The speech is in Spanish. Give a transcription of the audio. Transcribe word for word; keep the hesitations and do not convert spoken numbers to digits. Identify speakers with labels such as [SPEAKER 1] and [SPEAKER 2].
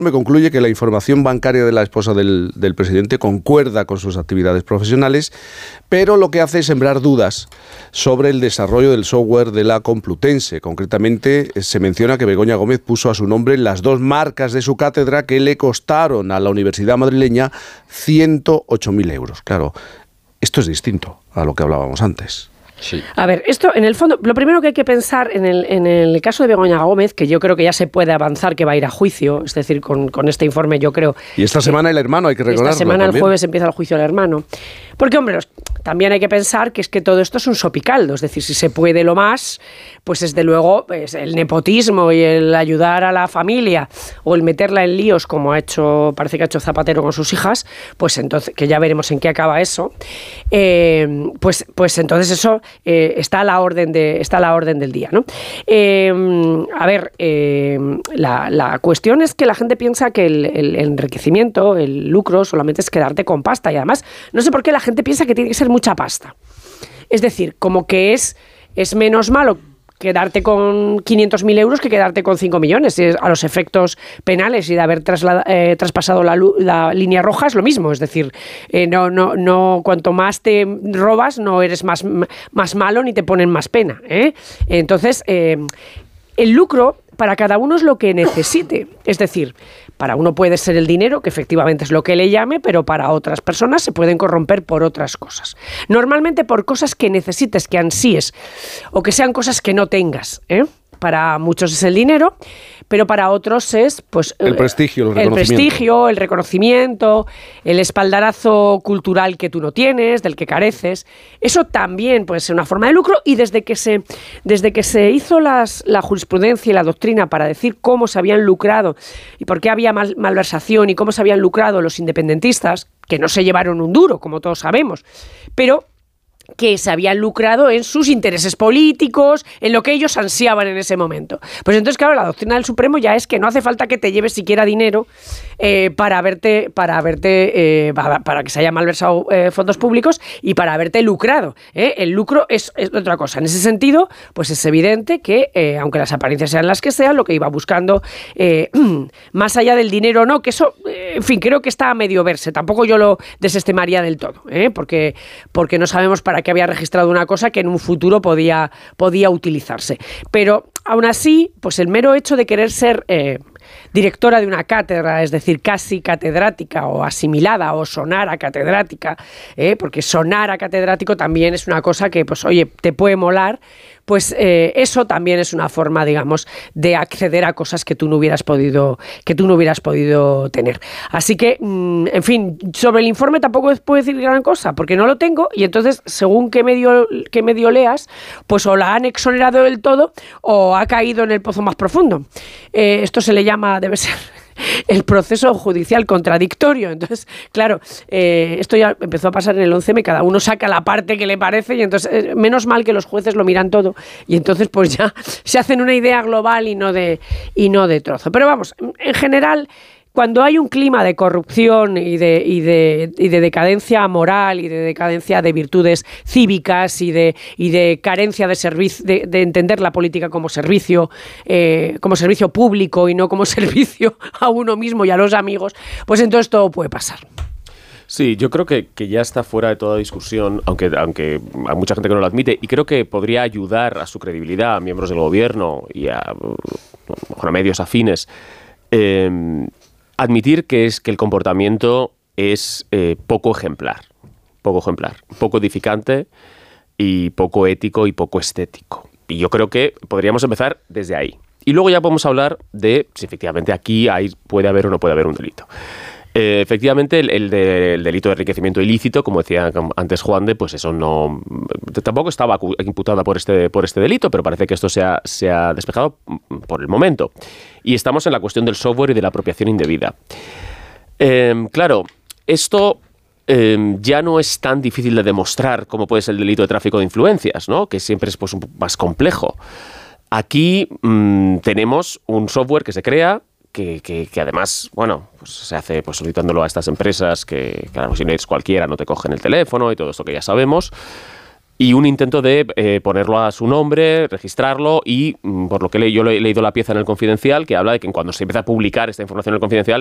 [SPEAKER 1] me concluye que la información bancaria de la esposa del, del presidente concuerda con sus actividades profesionales, pero lo que hace es sembrar dudas sobre el desarrollo del software de la Complutense. Concretamente, se menciona que Begoña Gómez puso a su nombre las dos marcas de su cátedra que le costaron a la Universidad madrileña ciento ocho mil euros. Claro, esto es distinto a lo que hablábamos antes.
[SPEAKER 2] Sí.
[SPEAKER 3] A ver, esto en el fondo, lo primero que hay que pensar en el, en el caso de Begoña Gómez, que yo creo que ya se puede avanzar que va a ir a juicio, es decir, con, con este informe yo creo...
[SPEAKER 1] Y esta semana el hermano, hay que recordarlo.
[SPEAKER 3] Esta semana
[SPEAKER 1] también.
[SPEAKER 3] El jueves empieza el juicio del hermano. Porque, hombre, los, también hay que pensar que es que todo esto es un sopicaldo, es decir, si se puede lo más, pues desde luego pues, el nepotismo y el ayudar a la familia o el meterla en líos como ha hecho, parece que ha hecho Zapatero con sus hijas, pues entonces, que ya veremos en qué acaba eso, eh, pues, pues entonces eso eh, está a la orden de, está a la orden del día, ¿no? Eh, a ver, eh, la, la cuestión es que la gente piensa que el, el enriquecimiento, el lucro, solamente es quedarte con pasta, y además no sé por qué la gente piensa que tiene que ser mucha pasta. Es decir, como que es, es menos malo quedarte con quinientos mil euros que quedarte con cinco millones. A los efectos penales y de haber traslada, eh, traspasado la, la línea roja es lo mismo. Es decir, eh, no, no, no, cuanto más te robas, no eres más, más malo ni te ponen más pena, ¿eh? Entonces, eh, el lucro para cada uno es lo que necesite. Es decir, para uno puede ser el dinero, que efectivamente es lo que le llame, pero para otras personas se pueden corromper por otras cosas. Normalmente por cosas que necesites, que ansíes, o que sean cosas que no tengas, ¿eh? Para muchos es el dinero, pero para otros es pues
[SPEAKER 1] el prestigio, el reconocimiento.
[SPEAKER 3] El prestigio, el reconocimiento, el espaldarazo cultural que tú no tienes, del que careces. Eso también puede ser una forma de lucro, y desde que se, desde que se hizo las, la jurisprudencia y la doctrina para decir cómo se habían lucrado y por qué había mal, malversación y cómo se habían lucrado los independentistas, que no se llevaron un duro, como todos sabemos, pero que se habían lucrado en sus intereses políticos, en lo que ellos ansiaban en ese momento. Pues entonces, claro, la doctrina del Supremo ya es que no hace falta que te lleves siquiera dinero eh, para haberte, para haberte, eh, para, para que se haya malversado eh, fondos públicos y para haberte lucrado, ¿eh? El lucro es, es otra cosa. En ese sentido, pues es evidente que, eh, aunque las apariencias sean las que sean, lo que iba buscando, eh, más allá del dinero o no, que eso, eh, en fin, creo que está a medio verse. Tampoco yo lo desestimaría del todo, ¿eh? porque, porque no sabemos para que había registrado una cosa que en un futuro podía, podía utilizarse. Pero aún así, pues el mero hecho de querer ser eh, directora de una cátedra, es decir, casi catedrática o asimilada o sonar a catedrática, eh, porque sonar a catedrático también es una cosa que, pues oye, te puede molar, pues eh, eso también es una forma, digamos, de acceder a cosas que tú no hubieras podido, que tú no hubieras podido tener. Así que, mmm, en fin, sobre el informe tampoco puedo decir gran cosa, porque no lo tengo, y entonces, según qué medio, qué medio leas, pues o la han exonerado del todo o ha caído en el pozo más profundo. Eh, esto se le llama, debe ser el proceso judicial contradictorio. Entonces, claro, eh, esto ya empezó a pasar en el once eme, cada uno saca la parte que le parece, y entonces, eh, menos mal que los jueces lo miran todo, y entonces pues ya se hacen una idea global y no de, y no de trozo. Pero vamos, en general, cuando hay un clima de corrupción y de, y de, y de decadencia moral y de decadencia de virtudes cívicas y de, y de carencia de, servicio, de, de entender la política como servicio, eh, como servicio público y no como servicio a uno mismo y a los amigos, pues entonces todo puede pasar.
[SPEAKER 2] Sí, yo creo que, que ya está fuera de toda discusión, aunque, aunque hay mucha gente que no lo admite, y creo que podría ayudar a su credibilidad, a miembros del gobierno y a, a medios afines, eh, admitir que es que el comportamiento es eh, poco ejemplar, poco ejemplar, poco edificante y poco ético y poco estético. Y yo creo que podríamos empezar desde ahí. Y luego ya podemos hablar de si efectivamente aquí hay, puede haber o no puede haber un delito. Eh, efectivamente, el, el, de, el delito de enriquecimiento ilícito, como decía antes Juan de, pues eso no, tampoco estaba imputada por este, por este delito, pero parece que esto se ha, se ha despejado por el momento. Y estamos en la cuestión del software y de la apropiación indebida. Eh, claro, esto eh, ya no es tan difícil de demostrar como puede ser el delito de tráfico de influencias, ¿no? Que siempre es pues, un poco más complejo. Aquí mmm, tenemos un software que se crea, Que, que, que además, bueno, pues se hace pues solicitándolo a estas empresas que, claro, si no eres cualquiera, no te cogen el teléfono y todo esto que ya sabemos. y un intento de eh, ponerlo a su nombre, registrarlo y, por lo que le, yo le he leído la pieza en el Confidencial, que habla de que cuando se empieza a publicar esta información en el Confidencial